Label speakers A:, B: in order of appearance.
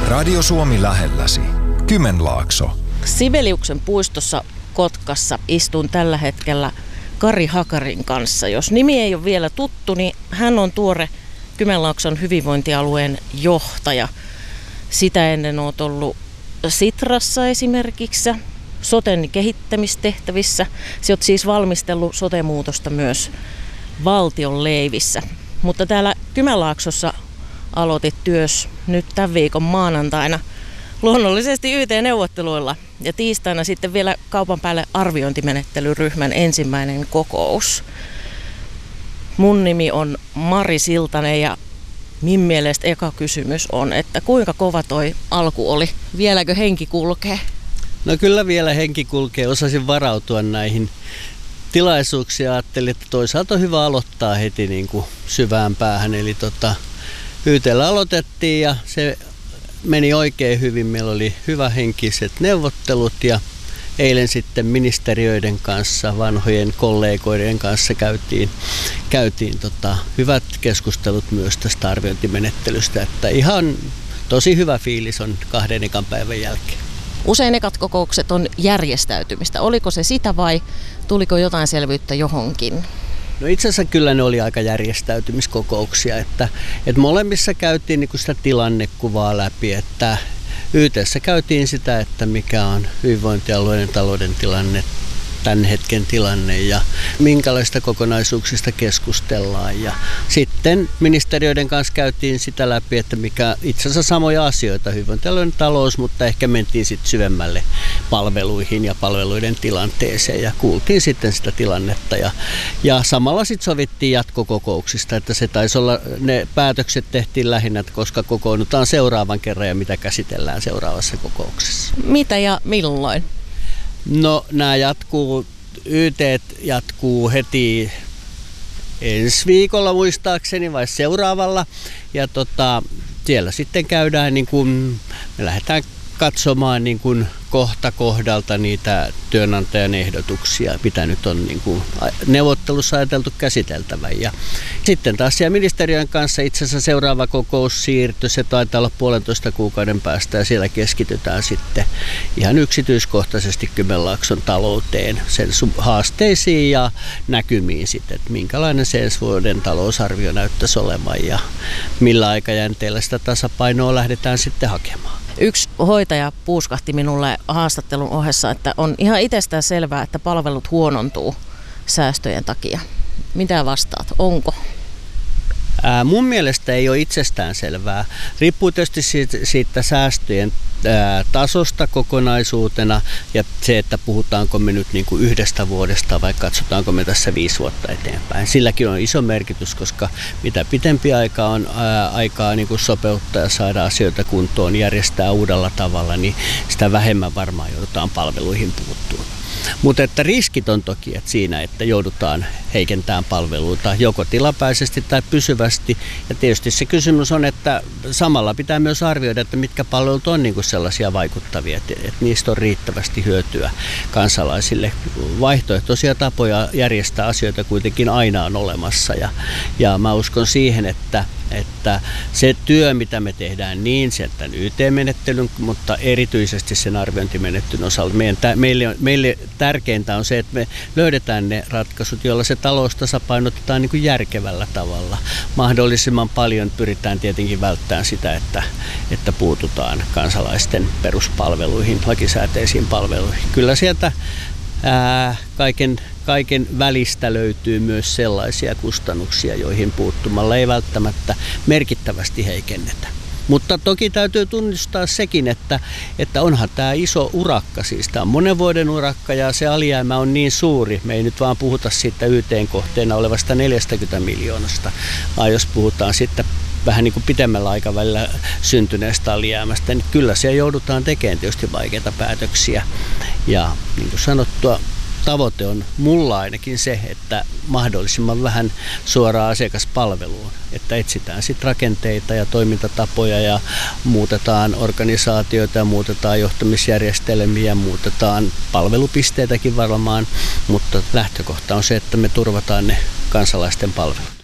A: Radio Suomi lähelläsi. Kymenlaakso.
B: Sibeliuksen puistossa Kotkassa istun tällä hetkellä Kari Hakarin kanssa. Jos nimi ei ole vielä tuttu, niin hän on tuore Kymenlaakson hyvinvointialueen johtaja. Sitä ennen olet ollut Sitrassa esimerkiksi, soten kehittämistehtävissä. Sinä olet siis valmistellut sote-muutosta myös valtion leivissä. Mutta täällä Kymenlaaksossa aloitit työs nyt tämän viikon maanantaina luonnollisesti YT-neuvotteluilla ja tiistaina sitten vielä kaupan päälle arviointimenettelyryhmän ensimmäinen kokous. Mun nimi on Mari Siltanen ja min mielestä eka kysymys on, että kuinka kova toi alku oli? Vieläkö henki kulkee?
C: No kyllä vielä henki kulkee. Osasin varautua näihin tilaisuuksiin. Ajattelin, että toisaalta on hyvä aloittaa heti niin kuin syvään päähän. Eli YT:llä aloitettiin ja se meni oikein hyvin. Meillä oli hyvähenkiset neuvottelut ja eilen sitten ministeriöiden kanssa, vanhojen kollegoiden kanssa käytiin hyvät keskustelut myös tästä arviointimenettelystä. Että ihan tosi hyvä fiilis on 2 ekan päivän jälkeen.
B: Usein ekat kokoukset on järjestäytymistä. Oliko se sitä vai tuliko jotain selvyyttä johonkin?
C: No itse asiassa kyllä ne oli aika järjestäytymiskokouksia, että molemmissa käytiin niin sitä tilannekuvaa läpi, että YT:ssä käytiin sitä, että mikä on hyvinvointialueiden talouden tilanne, tämän hetken tilanne ja minkälaista kokonaisuuksista keskustellaan. Ja sitten ministeriöiden kanssa käytiin sitä läpi, että mikä itse asiassa samoja asioita, hyvinvointialueiden talous, mutta ehkä mentiin sitten syvemmälle palveluihin ja palveluiden tilanteeseen ja kuultiin sitten sitä tilannetta. Ja samalla sitten sovittiin jatkokokouksista, että se taisi olla, ne päätökset tehtiin lähinnä, koska kokoonnutaan seuraavan kerran ja mitä käsitellään seuraavassa kokouksessa.
B: Mitä ja milloin?
C: No nämä YT jatkuu heti ensi viikolla muistaakseni vai seuraavalla ja siellä sitten käydään me lähdetään katsomaan kohta kohdalta niitä työnantajan ehdotuksia, mitä nyt on neuvottelussa ajateltu käsiteltävän. Ja sitten taas siellä ministeriön kanssa itse asiassa seuraava kokous siirtyi, se taitaa olla 1,5 kuukauden päästä ja siellä keskitytään sitten ihan yksityiskohtaisesti Kymenlaakson talouteen, sen haasteisiin ja näkymiin sitten, että minkälainen se ensi vuoden talousarvio näyttäisi olemaan ja millä aikajänteellä sitä tasapainoa lähdetään sitten hakemaan.
B: Yksi hoitaja puuskahti minulle haastattelun ohessa, että on ihan itsestään selvää, että palvelut huonontuu säästöjen takia. Mitä vastaat? Onko?
C: Mun mielestä ei ole itsestään selvää. Riippuu tietysti siitä säästöjen tasosta kokonaisuutena ja se, että puhutaanko me nyt 1 vuodesta vai katsotaanko me tässä 5 vuotta eteenpäin. Silläkin on iso merkitys, koska mitä pitempi aika on aikaa sopeuttaa ja saada asioita kuntoon, järjestää uudella tavalla, niin sitä vähemmän varmaan joudutaan palveluihin puuttumaan. Mutta että riskit on toki siinä, että joudutaan heikentämään palveluita joko tilapäisesti tai pysyvästi. Ja tietysti se kysymys on, että samalla pitää myös arvioida, että mitkä palvelut on sellaisia vaikuttavia, että niistä on riittävästi hyötyä kansalaisille. Vaihtoehtoisia tapoja järjestää asioita kuitenkin aina on olemassa ja mä uskon siihen, että se työ, mitä me tehdään niin sen YT-menettelyn, mutta erityisesti sen arviointimenettelyn osalta, meille tärkeintä on se, että me löydetään ne ratkaisut, joilla se talous tasapainotetaan järkevällä tavalla. Mahdollisimman paljon pyritään tietenkin välttämään sitä, että puututaan kansalaisten peruspalveluihin, lakisääteisiin palveluihin. Kyllä sieltä kaiken välistä löytyy myös sellaisia kustannuksia, joihin puuttumalla ei välttämättä merkittävästi heikennetä. Mutta toki täytyy tunnistaa sekin, että onhan tämä iso urakka, siis tämä on monen vuoden urakka ja se alijäämä on niin suuri. Me ei nyt vaan puhuta siitä YT-kohteena olevasta 40 miljoonasta, vaan jos puhutaan sitten vähän pitemmällä aikavälillä syntyneestä alijäämästä, niin kyllä siellä joudutaan tekemään tietysti vaikeita päätöksiä. Ja niin kuin sanottua, tavoite on mulla ainakin se, että mahdollisimman vähän suoraan asiakaspalveluun, että etsitään sitten rakenteita ja toimintatapoja ja muutetaan organisaatioita ja muutetaan johtamisjärjestelmiä, muutetaan palvelupisteitäkin varmaan, mutta lähtökohta on se, että me turvataan ne kansalaisten palvelut.